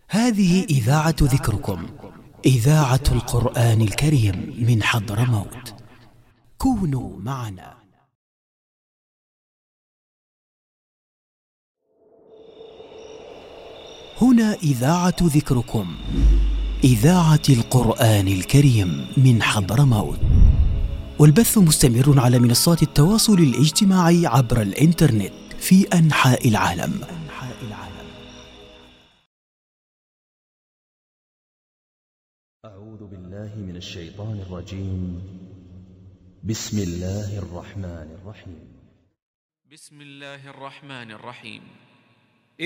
هذه إذاعة ذكركم، إذاعة القرآن الكريم من حضرموت. كونوا معنا. هنا إذاعة ذكركم، إذاعة القرآن الكريم من حضرموت، والبث مستمر على منصات التواصل الاجتماعي عبر الإنترنت في أنحاء العالم. أعوذ بالله من الشيطان الرجيم. بسم الله الرحمن الرحيم. بسم الله الرحمن الرحيم.